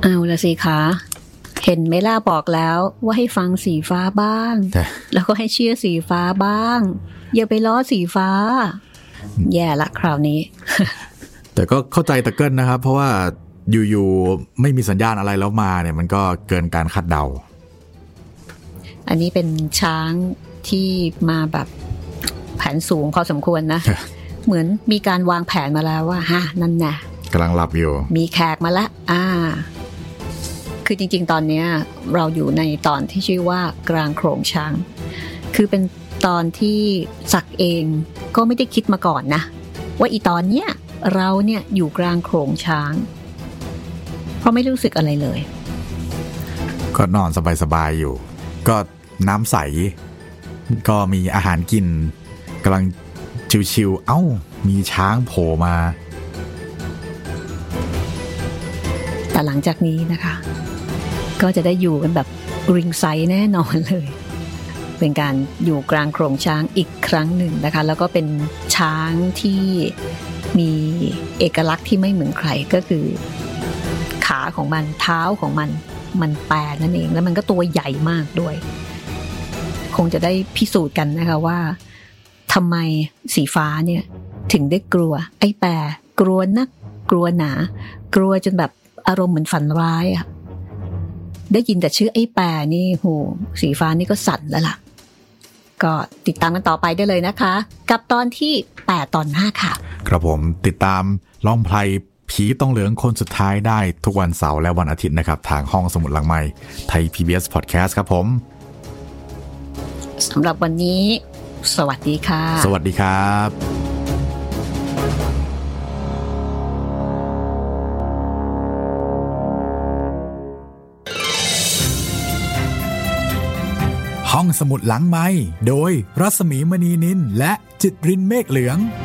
เอาละสิคะเห็นไหมล่ะบอกแล้วว่าให้ฟังสีฟ้าบ้างแล้วก็ให้เชื่อสีฟ้าบ้างอย่าไปล้อสีฟ้าแย่ละคราวนี้แต่ก็เข้าใจตะเกิลนะครับเพราะว่าอยู่ๆไม่มีสัญญาณอะไรแล้วมาเนี่ยมันก็เกินการคาดเดาอันนี้เป็นช้างที่มาแบบแผนสูงพอสมควรนะ เหมือนมีการวางแผนมาแล้วว่าฮะนั่นแน่กำลังหลับอยู่มีแขกมาละคือจริงๆตอนนี้เราอยู่ในตอนที่ชื่อว่ากลางโขลงช้างคือเป็นตอนที่ศักดิ์เองก็ไม่ได้คิดมาก่อนนะว่าอีตอนเนี้ยเราเนี่ยอยู่กลางโขลงช้างเพราะไม่รู้สึกอะไรเลยก็นอนสบายๆอยู่ก็น้ำใสก็มีอาหารกินกำลังชิวๆเอ้ามีช้างโผล่มาแต่หลังจากนี้นะคะก็จะได้อยู่กันแบบริงไซด์แน่นอนเลยเป็นการอยู่กลางโขลงช้างอีกครั้งหนึ่งนะคะแล้วก็เป็นช้างที่มีเอกลักษณ์ที่ไม่เหมือนใครก็คือขาของมันเท้าของมันแปลกนั่นเองแล้วมันก็ตัวใหญ่มากด้วยคงจะได้พิสูจน์กันนะคะว่าทำไมสีฟ้าเนี่ยถึงได้กลัวไอ้แปรกลัวนักกลัวหนากลัวจนแบบอารมณ์เหมือนฝันร้ายอะได้ยินแต่ชื่อไอ้แปรนี่โหสีฟ้านี่ก็สั่นแล้วล่ะก็ติดตามกันต่อไปได้เลยนะคะกับตอนที่8ตอน5ค่ะครับผมติดตามล่องไพรผีต้องเหลืองคนสุดท้ายได้ทุกวันเสาร์และวันอาทิตย์นะครับทางห้องสมุดหลังไมค์ไทย PBS Podcast ครับผมสำหรับวันนี้สวัสดีค่ะสวัสดีครับห้องสมุดหลังไมค์โดยรัศมีมณีนินและจิตรินเมฆเหลือง